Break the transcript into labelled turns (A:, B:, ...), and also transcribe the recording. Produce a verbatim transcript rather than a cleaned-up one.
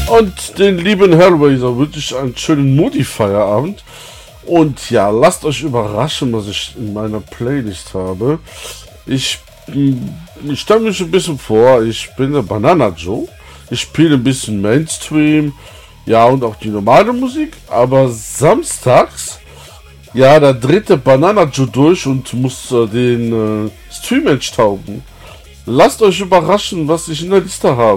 A: Und den lieben Hellraiser wünsche ich einen schönen Moody-Feierabend. Und ja, lasst euch überraschen, was ich in meiner Playlist habe. Ich, ich stelle mich ein bisschen vor, ich bin der Banana Joe. Ich spiele ein bisschen Mainstream, ja, und auch die normale Musik. Aber samstags, ja, da dreht der Banana Joe durch und muss äh, den äh, Stream entstauben. Lasst euch überraschen, was ich in der Liste habe.